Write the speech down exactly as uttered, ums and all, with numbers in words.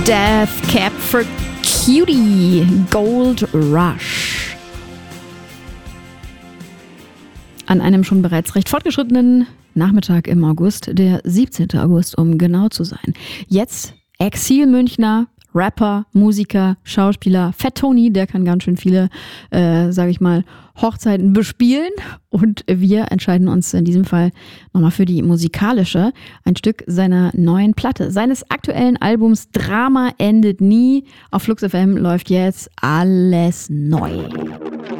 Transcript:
Death Cab for Cutie, Gold Rush. An einem schon bereits recht fortgeschrittenen Nachmittag im August, der siebzehnten August, um genau zu sein. Jetzt Exil-Münchner, Rapper, Musiker, Schauspieler, Fat Tony, der kann ganz schön viele, äh, sage ich mal, Hochzeiten bespielen. Und wir entscheiden uns in diesem Fall nochmal für die musikalische, ein Stück seiner neuen Platte, seines aktuellen Albums Drama endet nie. Auf Flux F M läuft jetzt Alles neu.